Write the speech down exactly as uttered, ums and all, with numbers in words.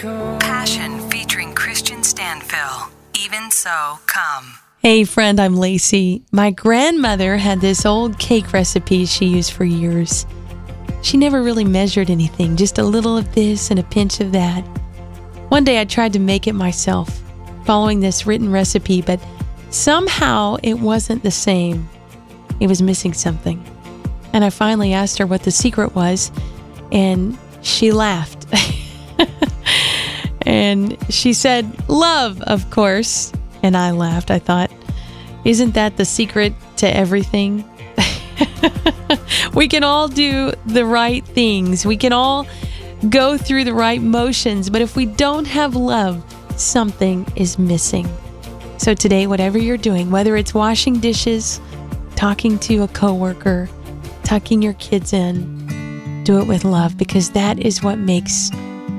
Passion featuring Christian Stanfill. Even So, Come. Hey friend, I'm Lacey. My grandmother had this old cake recipe she used for years. She never really measured anything, just a little of this and a pinch of that. One day I tried to make it myself, following this written recipe, but somehow it wasn't the same. It was missing something. And I finally asked her what the secret was, and she laughed. And she said, love, of course. And I laughed. I thought, isn't that the secret to everything? We can all do the right things. We can all go through the right motions. But if we don't have love, something is missing. So today, whatever you're doing, whether it's washing dishes, talking to a coworker, tucking your kids in, do it with love, because that is what makes